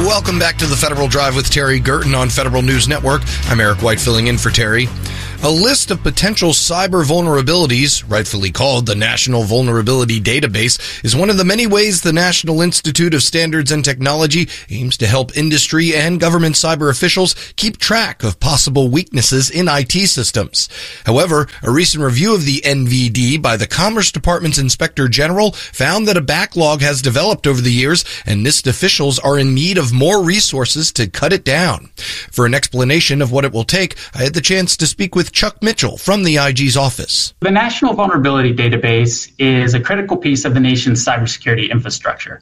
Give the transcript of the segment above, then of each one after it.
Welcome back to the Federal Drive with Terry Gerton on Federal News Network. I'm Eric White filling in for Terry. A list of potential cyber vulnerabilities, rightfully called the National Vulnerability Database, is one of the many ways the National Institute of Standards and Technology aims to help industry and government cyber officials keep track of possible weaknesses in IT systems. However, a recent review of the NVD by the Commerce Department's Inspector General found that a backlog has developed over the years, and NIST officials are in need of more resources to cut it down. For an explanation of what it will take, I had the chance to speak with Chuck Mitchell from the IG's office. The National Vulnerability Database is a critical piece of the nation's cybersecurity infrastructure.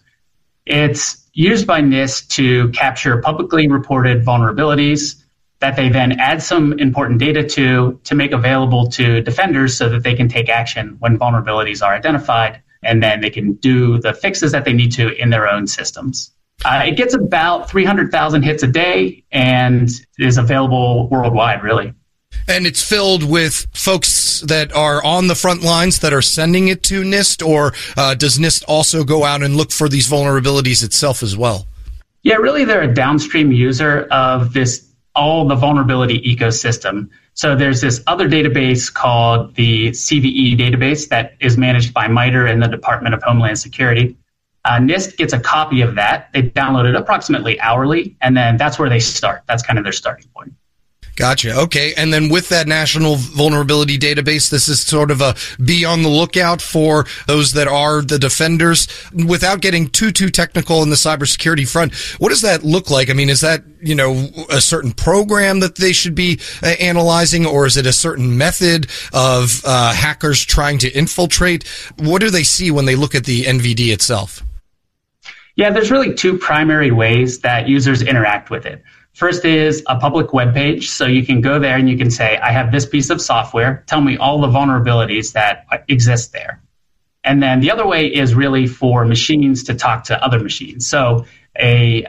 It's used by NIST to capture publicly reported vulnerabilities that they then add some important data to make available to defenders so that they can take action when vulnerabilities are identified, and then they can do the fixes that they need to in their own systems. It gets about 300,000 hits a day and is available worldwide, really. And it's filled with folks that are on the front lines that are sending it to NIST, or does NIST also go out and look for these vulnerabilities itself as well? Yeah, really, they're a downstream user of all the vulnerability ecosystem. So there's this other database called the CVE database that is managed by MITRE and the Department of Homeland Security. NIST gets a copy of that. They download it approximately hourly, and then that's where they start. That's kind of their starting point. Gotcha. Okay. And then with that National Vulnerability Database, this is sort of a be on the lookout for those that are the defenders. Without getting too technical in the cybersecurity front, what does that look like? I mean, is that, a certain program that they should be analyzing, or is it a certain method of hackers trying to infiltrate? What do they see when they look at the NVD itself? Yeah, there's really two primary ways that users interact with it. First is a public web page. So you can go there and you can say, I have this piece of software. Tell me all the vulnerabilities that exist there. And then the other way is really for machines to talk to other machines. So a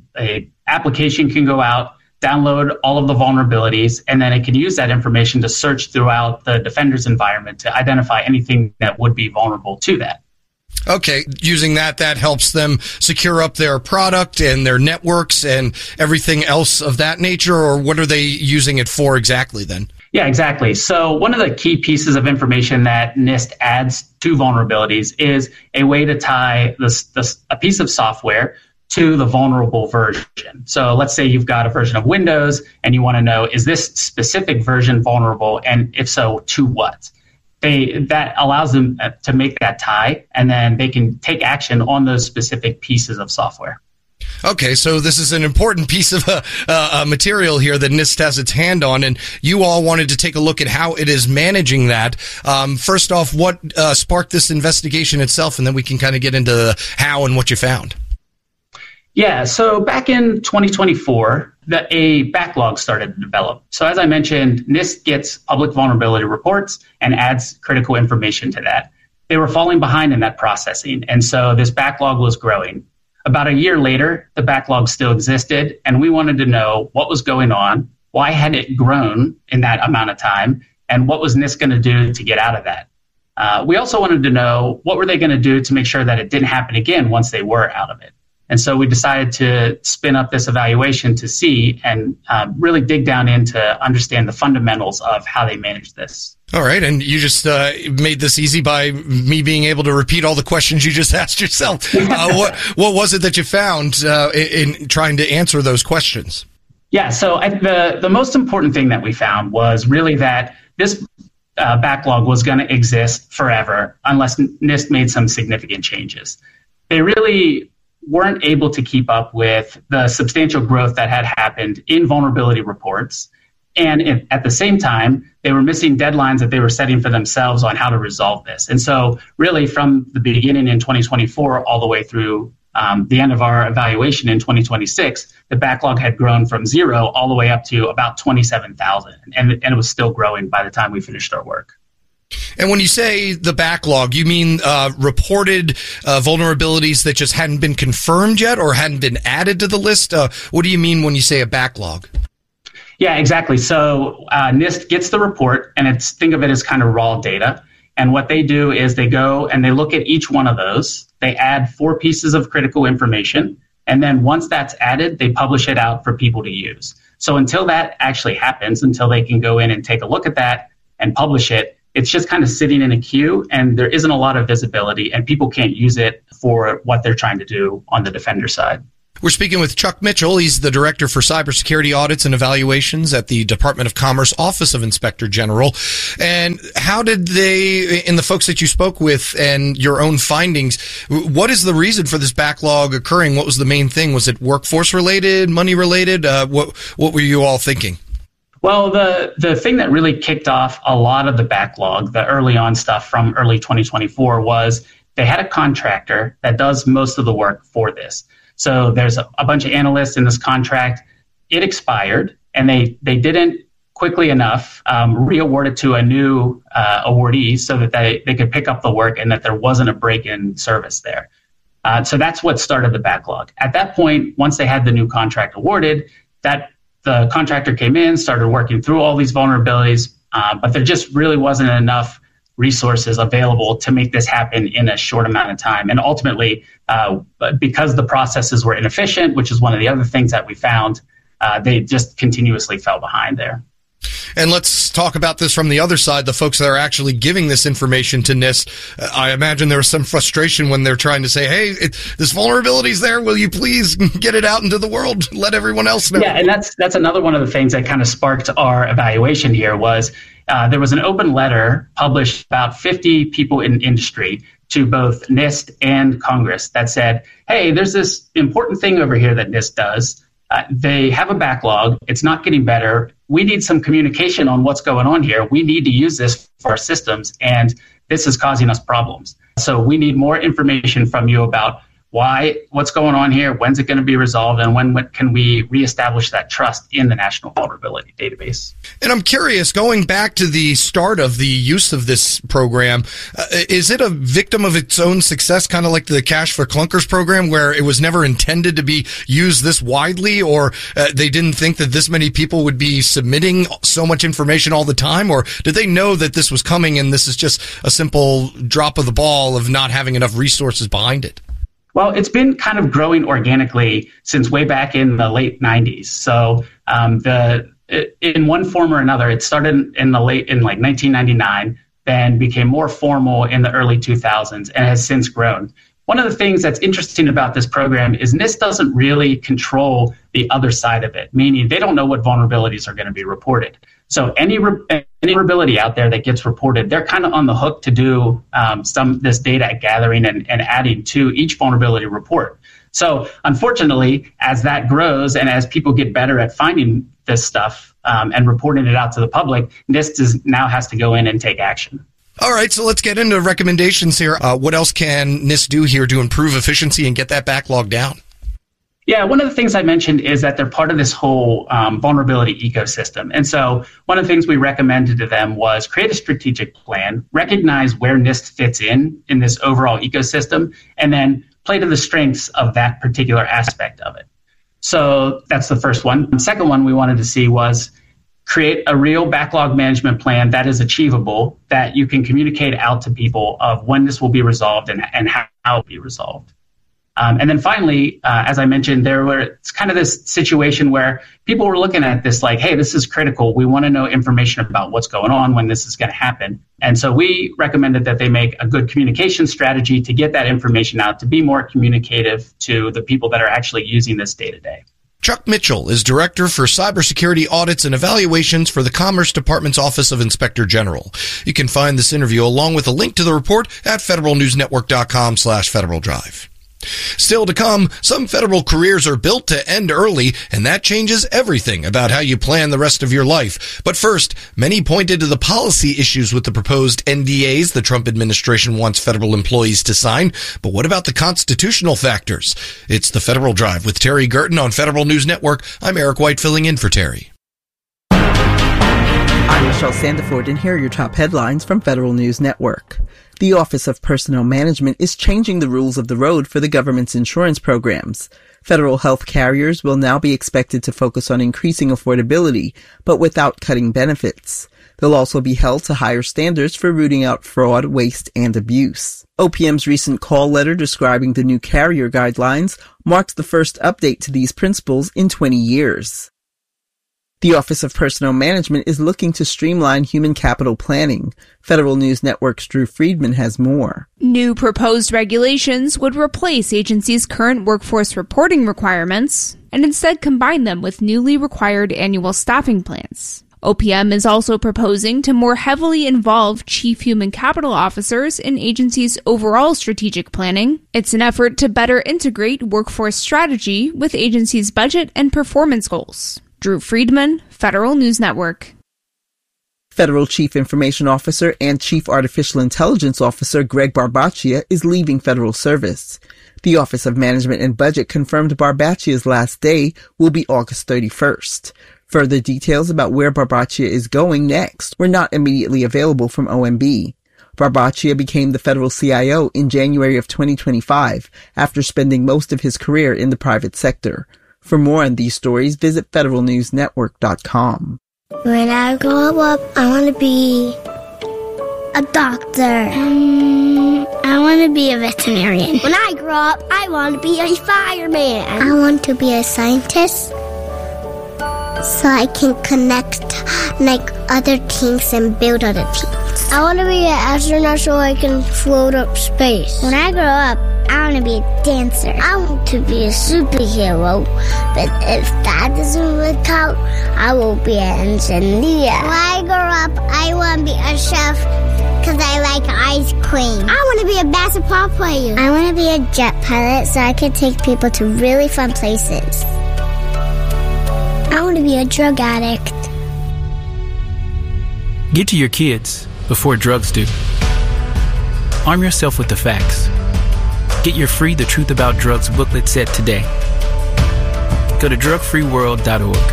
application can go out, download all of the vulnerabilities, and then it can use that information to search throughout the defender's environment to identify anything that would be vulnerable to that. Okay, using that helps them secure up their product and their networks and everything else of that nature, or what are they using it for exactly then? Yeah, exactly. So one of the key pieces of information that NIST adds to vulnerabilities is a way to tie a piece of software to the vulnerable version. So let's say you've got a version of Windows and you want to know, is this specific version vulnerable? And if so, to what? That allows them to make that tie, and then they can take action on those specific pieces of software. Okay, so this is an important piece of material here that NIST has its hand on, and you all wanted to take a look at how it is managing that. First off, what sparked this investigation itself, and then we can kind of get into the how and what you found. Yeah, so back in 2024, a backlog started to develop. So as I mentioned, NIST gets public vulnerability reports and adds critical information to that. They were falling behind in that processing, and so this backlog was growing. About a year later, the backlog still existed, and we wanted to know what was going on, why had it grown in that amount of time, and what was NIST going to do to get out of that. We also wanted to know what were they going to do to make sure that it didn't happen again once they were out of it. And so we decided to spin up this evaluation to see and really dig down in to understand the fundamentals of how they manage this. All right. And you just made this easy by me being able to repeat all the questions you just asked yourself. What was it that you found in trying to answer those questions? Yeah. So the most important thing that we found was really that this backlog was going to exist forever unless NIST made some significant changes. They really weren't able to keep up with the substantial growth that had happened in vulnerability reports. And at the same time, they were missing deadlines that they were setting for themselves on how to resolve this. And so really from the beginning in 2024 all the way through the end of our evaluation in 2026, the backlog had grown from 0 all the way up to about 27,000. And it was still growing by the time we finished our work. And when you say the backlog, you mean reported vulnerabilities that just hadn't been confirmed yet or hadn't been added to the list? What do you mean when you say a backlog? Yeah, exactly. So NIST gets the report, and think of it as kind of raw data. And what they do is they go and they look at each one of those. They add 4 pieces of critical information. And then once that's added, they publish it out for people to use. So until that actually happens, until they can go in and take a look at that and publish it, it's just kind of sitting in a queue, and there isn't a lot of visibility, and people can't use it for what they're trying to do on the Defender side. We're speaking with Chuck Mitchell. He's the Director for Cybersecurity Audits and Evaluations at the Department of Commerce Office of Inspector General. And how did they, in the folks that you spoke with and your own findings, what is the reason for this backlog occurring? What was the main thing? Was it workforce related, money related? What were you all thinking? Well, the thing that really kicked off a lot of the backlog, the early on stuff from early 2024, was they had a contractor that does most of the work for this. So there's a bunch of analysts in this contract. It expired, and they didn't quickly enough re-award it to a new awardee so that they could pick up the work and that there wasn't a break in service there. So that's what started the backlog. At that point, once they had the new contract awarded, the contractor came in, started working through all these vulnerabilities, but there just really wasn't enough resources available to make this happen in a short amount of time. And ultimately, because the processes were inefficient, which is one of the other things that we found, they just continuously fell behind there. And let's talk about this from the other side, the folks that are actually giving this information to NIST. I imagine there was some frustration when they're trying to say, hey, this vulnerability is there. Will you please get it out into the world? Let everyone else know. Yeah, and that's another one of the things that kind of sparked our evaluation here was there was an open letter published about 50 people in industry to both NIST and Congress that said, hey, there's this important thing over here that NIST does. They have a backlog. It's not getting better. We need some communication on what's going on here. We need to use this for our systems, and this is causing us problems. So we need more information from you about what's going on here, when's it going to be resolved, and when can we reestablish that trust in the National Vulnerability Database. And I'm curious, going back to the start of the use of this program, is it a victim of its own success, kind of like the Cash for Clunkers program, where it was never intended to be used this widely, or they didn't think that this many people would be submitting so much information all the time, or did they know that this was coming and this is just a simple drop of the ball of not having enough resources behind it? Well, it's been kind of growing organically since way back in the late 90s. So in one form or another, it started in 1999, then became more formal in the early 2000s and has since grown. One of the things that's interesting about this program is NIST doesn't really control the other side of it, meaning they don't know what vulnerabilities are going to be reported. So any vulnerability out there that gets reported, they're kind of on the hook to do this data gathering and adding to each vulnerability report. So unfortunately, as that grows and as people get better at finding this stuff and reporting it out to the public, NIST now has to go in and take action. All right, so let's get into recommendations here. What else can NIST do here to improve efficiency and get that backlog down? Yeah, one of the things I mentioned is that they're part of this whole vulnerability ecosystem. And so one of the things we recommended to them was create a strategic plan, recognize where NIST fits in this overall ecosystem, and then play to the strengths of that particular aspect of it. So that's the first one. The second one we wanted to see was create a real backlog management plan that is achievable, that you can communicate out to people of when this will be resolved and how it will be resolved. And then finally, as I mentioned, it's kind of this situation where people were looking at this like, hey, this is critical. We want to know information about what's going on when this is going to happen. And so we recommended that they make a good communication strategy to get that information out, to be more communicative to the people that are actually using this day to day. Chuck Mitchell is Director for Cybersecurity Audits and Evaluations for the Commerce Department's Office of Inspector General. You can find this interview along with a link to the report at federalnewsnetwork.com/Federal Drive. Still to come, some federal careers are built to end early, and that changes everything about how you plan the rest of your life. But first, many pointed to the policy issues with the proposed NDAs the Trump administration wants federal employees to sign. But what about the constitutional factors? It's the Federal Drive with Terry Gerton on Federal News Network. I'm Eric White filling in for Terry. I'm Michelle Sandiford, and here are your top headlines from Federal News Network. The Office of Personnel Management is changing the rules of the road for the government's insurance programs. Federal health carriers will now be expected to focus on increasing affordability, but without cutting benefits. They'll also be held to higher standards for rooting out fraud, waste, and abuse. OPM's recent call letter describing the new carrier guidelines marks the first update to these principles in 20 years. The Office of Personnel Management is looking to streamline human capital planning. Federal News Network's Drew Friedman has more. New proposed regulations would replace agencies' current workforce reporting requirements and instead combine them with newly required annual staffing plans. OPM is also proposing to more heavily involve chief human capital officers in agencies' overall strategic planning. It's an effort to better integrate workforce strategy with agencies' budget and performance goals. Drew Friedman, Federal News Network. Federal Chief Information Officer and Chief Artificial Intelligence Officer Greg Barbaccia is leaving federal service. The Office of Management and Budget confirmed Barbaccia's last day will be August 31st. Further details about where Barbaccia is going next were not immediately available from OMB. Barbaccia became the federal CIO in January of 2025 after spending most of his career in the private sector. For more on these stories, visit federalnewsnetwork.com. When I grow up, I want to be a doctor. I want to be a veterinarian. When I grow up, I want to be a fireman. I want to be a scientist so I can connect other things and build other things. I want to be an astronaut so I can float up space. When I grow up, I want to be a dancer. I want to be a superhero, but if that doesn't work out, I will be an engineer. When I grow up, I want to be a chef because I like ice cream. I want to be a basketball player. I want to be a jet pilot so I can take people to really fun places. I want to be a drug addict. Get to your kids before drugs do. Arm yourself with the facts. Get your free The Truth About Drugs booklet set today. Go to drugfreeworld.org.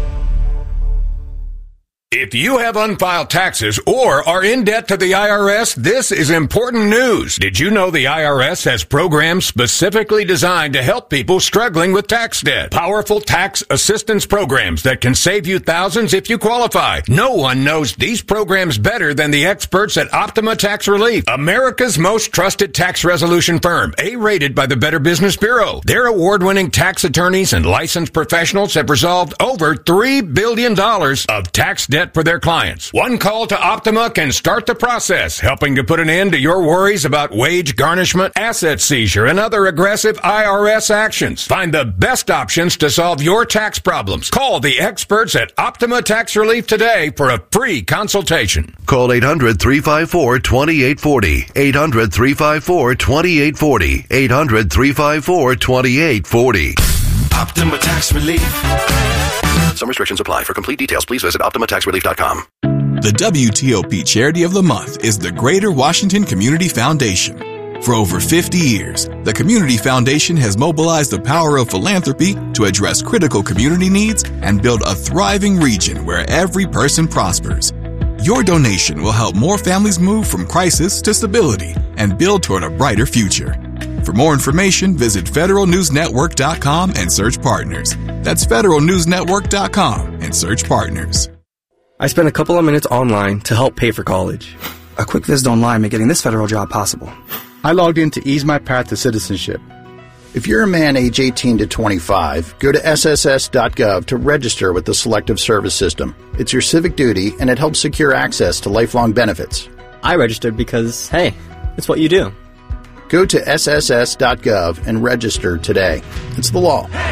If you have unfiled taxes or are in debt to the IRS, this is important news. Did you know the IRS has programs specifically designed to help people struggling with tax debt? Powerful tax assistance programs that can save you thousands if you qualify. No one knows these programs better than the experts at Optima Tax Relief, America's most trusted tax resolution firm, A-rated by the Better Business Bureau. Their award-winning tax attorneys and licensed professionals have resolved over $3 billion of tax debt for their clients. One call to Optima can start the process, helping to put an end to your worries about wage garnishment, asset seizure, and other aggressive IRS actions. Find the best options to solve your tax problems. Call the experts at Optima Tax Relief today for a free consultation. Call 800-354-2840. 800-354-2840. 800-354-2840. Optima Tax Relief. Some restrictions apply. For complete details, please visit OptimaTaxRelief.com. The WTOP Charity of the Month is the Greater Washington Community Foundation. For over 50 years, the Community Foundation has mobilized the power of philanthropy to address critical community needs and build a thriving region where every person prospers. Your donation will help more families move from crisis to stability and build toward a brighter future. For more information, visit federalnewsnetwork.com and search partners. That's federalnewsnetwork.com and search partners. I spent a couple of minutes online to help pay for college. A quick visit online made getting this federal job possible. I logged in to ease my path to citizenship. If you're a man age 18 to 25, go to sss.gov to register with the Selective Service System. It's your civic duty, and it helps secure access to lifelong benefits. I registered because, hey, it's what you do. Go to sss.gov and register today. It's the law.